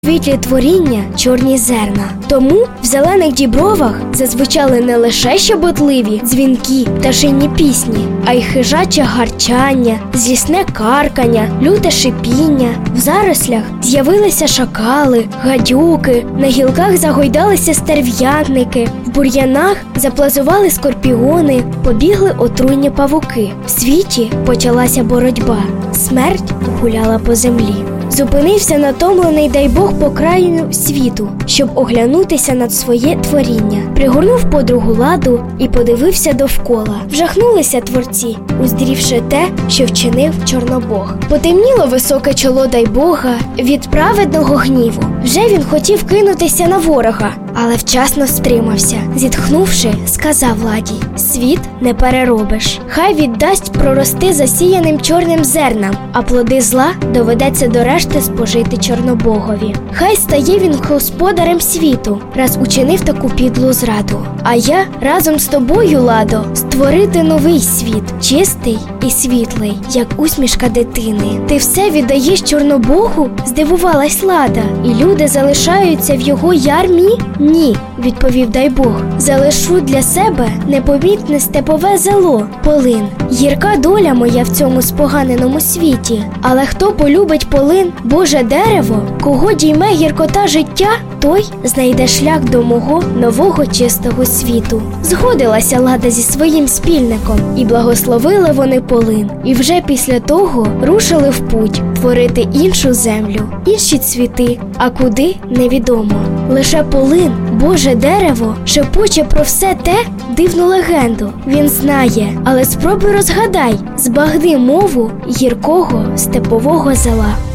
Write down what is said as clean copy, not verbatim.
Світлі творіння – чорні зерна. Тому в зелених дібровах зазвучали не лише щебетливі дзвінки пташині пісні, а й хижаче гарчання, злісне каркання, люте шипіння. В зарослях з'явилися шакали, гадюки, на гілках загойдалися стерв'ятники, в бур'янах заплазували скорпіони, побігли отруйні павуки. В світі почалася боротьба, смерть гуляла по землі. Зупинився натомлений дай Бог по краю світу, щоб оглянутися над своє творіння. Пригорнув подругу Ладу і подивився довкола. Вжахнулися творці, уздрівши те, що вчинив Чорнобог. Потемніло високе чоло дай Бога від праведного гніву. Вже він хотів кинутися на ворога, але вчасно стримався. Зітхнувши, сказав Ладі: «Світ не переробиш. Хай віддасть прорости засіяним чорним зернам, а плоди зла доведеться до решти спожити Чорнобогові. Хай стає він господарем світу, раз учинив таку підлу зраду. А я разом з тобою, Ладо, створити новий світ, чистий і світлий, як усмішка дитини». «Ти все віддаєш Чорнобогу?» – здивувалась Лада. «І люди залишаються в його ярмі?» «Ні», – відповів дай Бог. «Залишу для себе непомітне степове зело, полин. Гірка доля моя в цьому споганеному світі. Але хто полюбить полин, Боже дерево, кого дійме гіркота життя, той знайде шлях до мого нового чистого світу». Згодилася Лада зі своїм спільником, і благословили вони полин. І вже після того рушили в путь творити іншу землю, інші цвіти, а куди – невідомо. Лише полин, Боже дерево, шепоче про все те дивну легенду. Він знає, але спробуй розгадай, збагни мову гіркого степового зела.